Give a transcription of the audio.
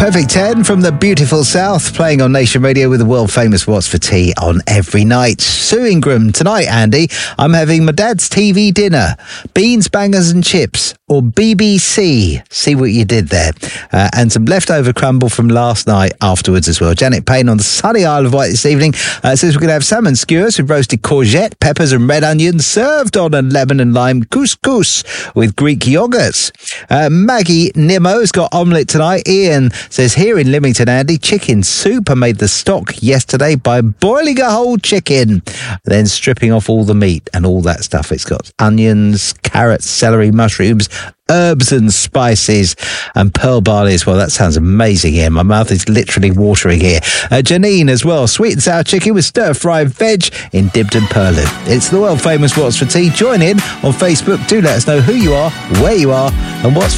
Perfect 10 from the beautiful South, playing on Nation Radio with the world-famous What's for Tea on every night. Sue Ingram, tonight, Andy, I'm having my dad's TV dinner, beans, bangers and chips, or BBC. See what you did there. And some leftover crumble from last night afterwards as well. Janet Payne on the sunny Isle of Wight this evening says we're going to have salmon skewers with roasted courgette, peppers and red onions, served on a lemon and lime couscous with Greek yoghurts. Maggie Nimmo's got omelette tonight. Ian says here in Lymington, Andy, chicken soup. I made the stock yesterday by boiling a whole chicken, then stripping off all the meat and all that stuff. It's got onions, carrots, celery, mushrooms, herbs and spices, and pearl barley as well. That sounds amazing here. My mouth is literally watering here. Janine as well. Sweet and sour chicken with stir-fried veg in Dibden Purlieu. It's the world-famous What's for Tea. Join in on Facebook. Do let us know who you are, where you are, and what's